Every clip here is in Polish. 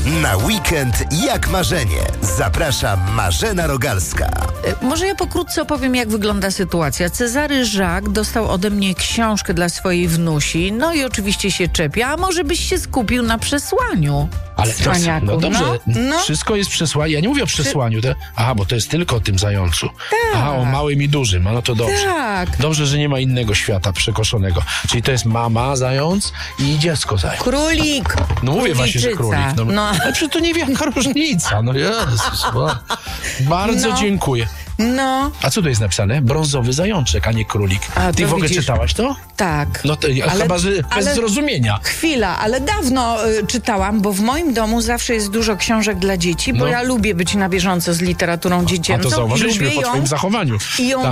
Na weekend jak marzenie. Zaprasza Marzena Rogalska. Może ja pokrótce opowiem, jak wygląda sytuacja. Cezary Żak dostał ode mnie książkę dla swojej wnusi, no i oczywiście się czepia, a może byś się skupił na przesłaniu? Ale to, no dobrze, wszystko jest przesłanie. Ja nie mówię o przesłaniu. Bo to jest tylko o tym zającu. Tak. O małym i dużym. No to dobrze. Tak. Dobrze, że nie ma innego świata przekoszonego. Czyli to jest mama zając i dziecko zając. Królik. No mówię właśnie, że królik. Ale przecież to niewielka różnica. No Jezus. Bardzo dziękuję. No. A co tu jest napisane? Brązowy zajączek, a nie królik. Ty w ogóle czytałaś to? Tak. No to chyba bez zrozumienia. Chwila, ale dawno czytałam, bo w moim domu zawsze jest dużo książek dla dzieci, bo ja lubię być na bieżąco z literaturą dziecięcą. A to zauważyliśmy po twoim zachowaniu. I ją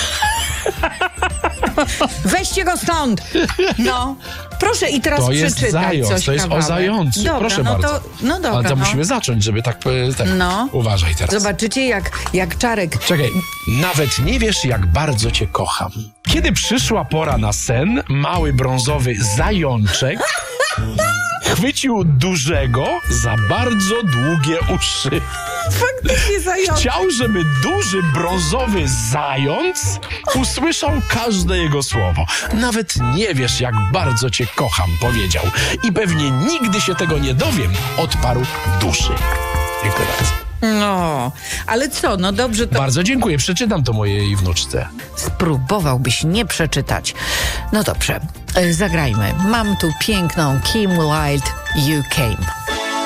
Weźcie go stąd! No, proszę i teraz to jest przeczytaj zając, coś to jest kawałek. o zającu. Dobra, proszę no bardzo. No dobra, ale to musimy zacząć, żeby tak uważaj teraz. Zobaczycie, jak Czarek... Czekaj, nawet nie wiesz, jak bardzo cię kocham. Kiedy przyszła pora na sen, mały brązowy zajączek chwycił dużego za bardzo długie uszy. Faktycznie zając. Chciał, żeby duży brązowy zając usłyszał każde jego słowo. Nawet nie wiesz, jak bardzo cię kocham, powiedział. I pewnie nigdy się tego nie dowiem, odparł duży. Dziękuję bardzo. No, ale co, no dobrze to... Bardzo dziękuję, przeczytam to mojej wnuczce. Spróbowałbyś nie przeczytać. No dobrze, zagrajmy. Mam tu piękną Kim Wilde, You Came.